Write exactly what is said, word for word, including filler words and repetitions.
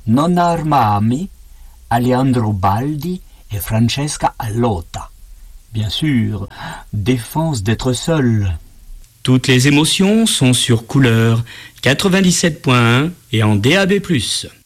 Non Armami, Aleandro Baldi et Francesca Allotta. Bien sûr, défense d'être seul. Toutes les émotions sont sur Couleur quatre-vingt-dix-sept point un et en D A B plus.